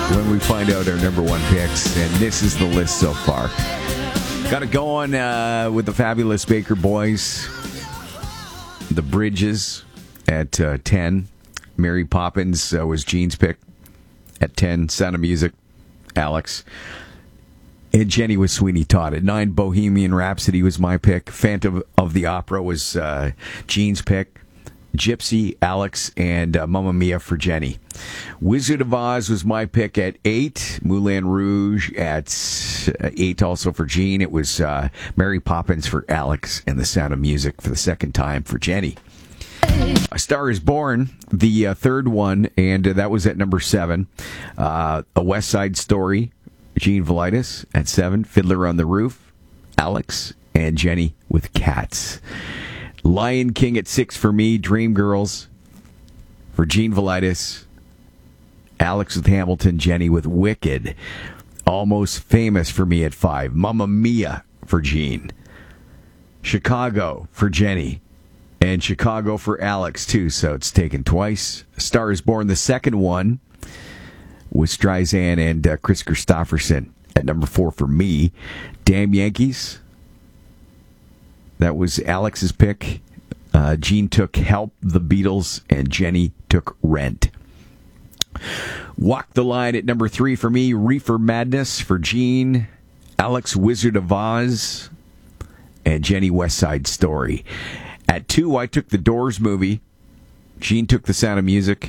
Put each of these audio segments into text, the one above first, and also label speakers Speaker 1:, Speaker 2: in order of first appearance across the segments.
Speaker 1: when we find out our number one picks. And this is the list so far. Got it going with the Fabulous Baker Boys. The Bridges at 10. Mary Poppins was Gene's pick at 10. Sound of Music, Alex. And Jenny was Sweeney Todd. At 9, Bohemian Rhapsody was my pick. Phantom of the Opera was Gene's pick. Gypsy, Alex, and Mamma Mia for Jenny. Wizard of Oz was my pick at 8. Moulin Rouge at 8 also for Gene. It was Mary Poppins for Alex, and The Sound of Music for the second time for Jenny. A Star is Born, the third one, and that was at number 7. A West Side Story, Gene Velitis at 7. Fiddler on the Roof, Alex, and Jenny with Cats. Lion King at 6 for me. Dreamgirls for Gene Velitis. Alex with Hamilton. Jenny with Wicked. Almost Famous for me at 5. Mamma Mia for Gene. Chicago for Jenny. And Chicago for Alex, too, so it's taken twice. A Star is Born, the second one, with Streisand and Chris Christopherson at number 4 for me. Damn Yankees. That was Alex's pick. Gene took Help, The Beatles, and Jenny took Rent. Walk the Line at number 3 for me. Reefer Madness for Gene. Alex, Wizard of Oz, and Jenny, West Side Story. At 2, I took the Doors movie. Gene took The Sound of Music.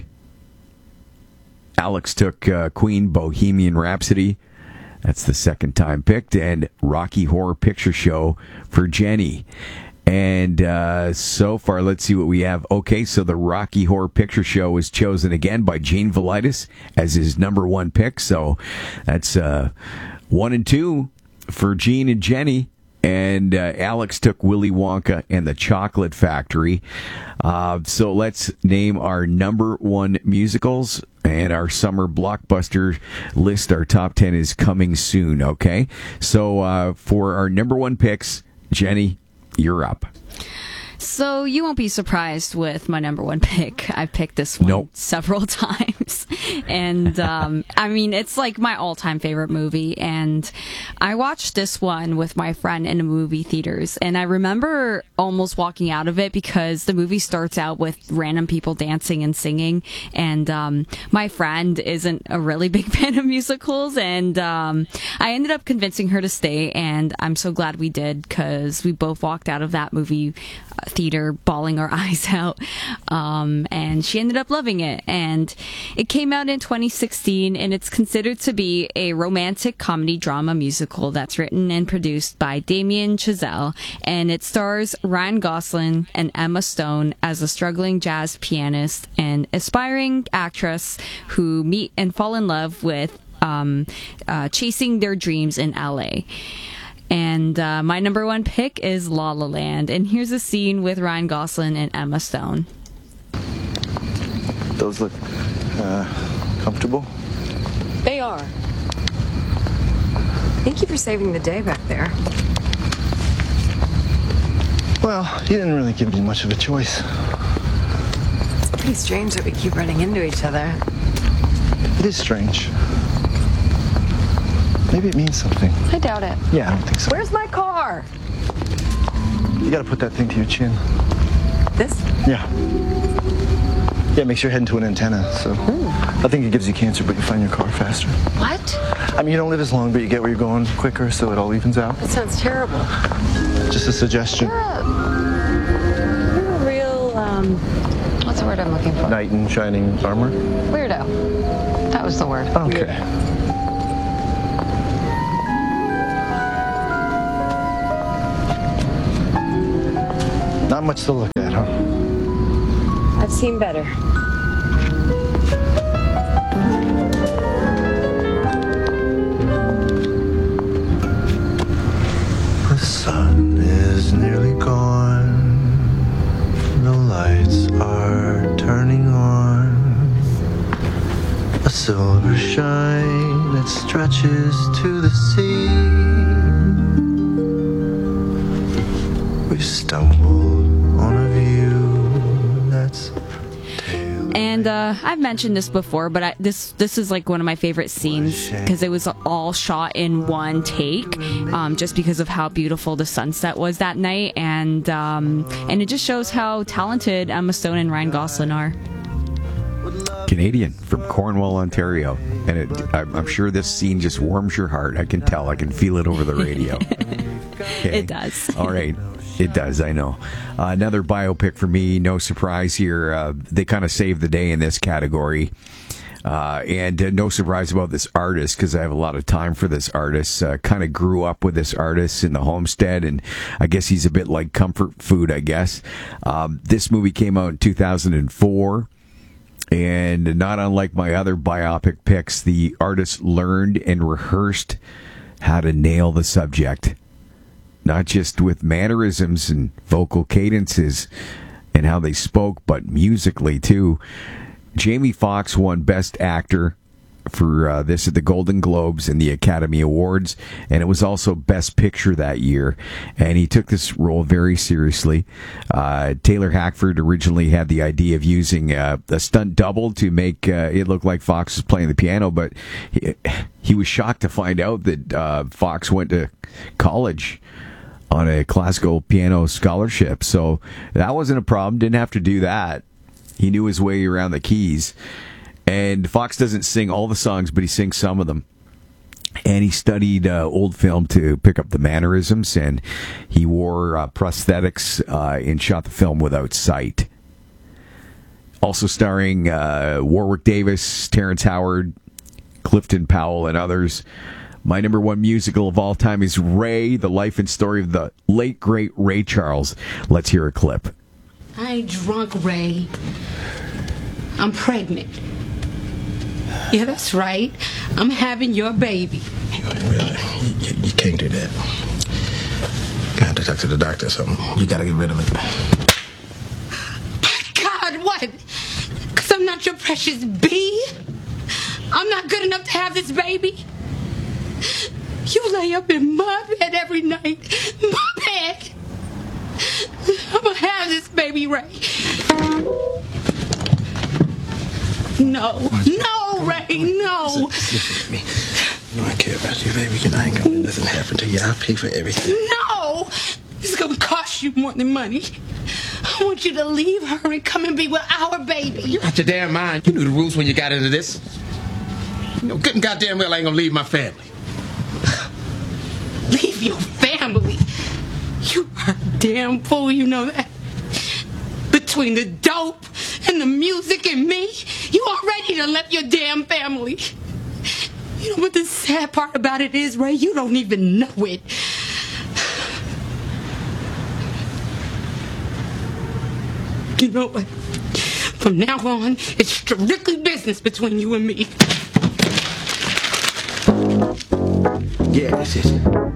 Speaker 1: Alex took Queen, Bohemian Rhapsody. That's the second time picked. And Rocky Horror Picture Show for Jenny. And so far, let's see what we have. Okay, so the Rocky Horror Picture Show was chosen again by Gene Velitis as his number 1 pick. So that's 1 and 2 for Gene and Jenny. And Alex took Willy Wonka and the Chocolate Factory. So let's name our number 1 musicals. And our summer blockbuster list, our top 10 is coming soon, okay? So for our number 1 picks, Jenny, you're up.
Speaker 2: So you won't be surprised with my number 1 pick. I've picked this one several times. And, I mean, it's like my all-time favorite movie. And I watched this one with my friend in the movie theaters. And I remember almost walking out of it because the movie starts out with random people dancing and singing. And my friend isn't a really big fan of musicals. And I ended up convincing her to stay. And I'm so glad we did because we both walked out of that movie theater bawling our eyes out, and she ended up loving it. And it came out in 2016, and it's considered to be a romantic comedy drama musical that's written and produced by Damien Chazelle, and it stars Ryan Gosling and Emma Stone as a struggling jazz pianist and aspiring actress who meet and fall in love with chasing their dreams in LA. And my number 1 pick is La La Land. And here's a scene with Ryan Gosling and Emma Stone.
Speaker 3: Those look comfortable.
Speaker 4: They are. Thank you for saving the day back there.
Speaker 3: Well, you didn't really give me much of a choice.
Speaker 4: It's pretty strange that we keep running into each other.
Speaker 3: It is strange. Maybe it means something.
Speaker 4: I doubt it.
Speaker 3: Yeah, I don't think so.
Speaker 4: Where's my car?
Speaker 3: You gotta put that thing to your chin.
Speaker 4: This?
Speaker 3: Yeah. Yeah, it makes your head into an antenna, so... I think it gives you cancer, but you find your car faster.
Speaker 4: What?
Speaker 3: I mean, you don't live as long, but you get where you're going quicker, so it all evens out.
Speaker 4: That sounds terrible.
Speaker 3: Just a suggestion.
Speaker 4: You're a real, what's the word I'm looking for?
Speaker 3: Knight in shining armor?
Speaker 4: Weirdo. That was the word.
Speaker 3: Okay. Not much to look at, huh?
Speaker 4: I've seen better.
Speaker 5: The sun is nearly gone. The lights are turning on. A silver shine that stretches to the sea. We've stumbled on a view that's tale
Speaker 2: And I've mentioned this before, but this is like one of my favorite scenes because it was all shot in one take, just because of how beautiful the sunset was that night, and it just shows how talented Emma Stone and Ryan Gosling are.
Speaker 1: Canadian from Cornwall, Ontario, and I'm sure this scene just warms your heart. I can tell. I can feel it over the radio. Okay.
Speaker 2: It does.
Speaker 1: All right. It does, I know. Another biopic for me, no surprise here. They kind of saved the day in this category. And no surprise about this artist, because I have a lot of time for this artist. Kind of grew up with this artist in the homestead, and I guess he's a bit like comfort food, I guess. This movie came out in 2004. And not unlike my other biopic picks, the artist learned and rehearsed how to nail the subject. Not just with mannerisms and vocal cadences and how they spoke, but musically too. Jamie Foxx won Best Actor for this at the Golden Globes and the Academy Awards, and it was also Best Picture that year, and he took this role very seriously. Taylor Hackford originally had the idea of using a stunt double to make it look like Fox was playing the piano, but he was shocked to find out that Fox went to college on a classical piano scholarship, so that wasn't a problem. Didn't have to do that. He knew his way around the keys. And Fox doesn't sing all the songs, but he sings some of them. And he studied old film to pick up the mannerisms, and he wore prosthetics and shot the film without sight. Also starring Warwick Davis, Terrence Howard, Clifton Powell, and others. My number one musical of all time is Ray, the life and story of the late, great Ray Charles. Let's hear a clip.
Speaker 6: I ain't drunk, Ray. I'm pregnant. Yeah, that's right. I'm having your baby.
Speaker 5: Really? You can't do that. You have to talk to the doctor or something. You gotta get rid of it.
Speaker 6: God, what? Because I'm not your precious bee? I'm not good enough to have this baby? You lay up in my bed every night. My bed. I'm gonna have this baby, Ray. No, Ray, no.
Speaker 5: Listen to me. You know I care about you, baby. I ain't gonna let nothing happen to you. I'll pay for everything.
Speaker 6: No! It's gonna cost you more than money. I want you to leave her and come and be with our baby.
Speaker 7: You out your damn mind. You knew the rules when you got into this. You know, good and goddamn well I ain't gonna leave my family.
Speaker 6: Leave your family? You are a damn fool, you know that? Between the dope and the music and me, you already done left your damn family. You know what the sad part about it is, Ray? You don't even know it. You know what? From now on, it's strictly business between you and me.
Speaker 5: Yeah, that's it.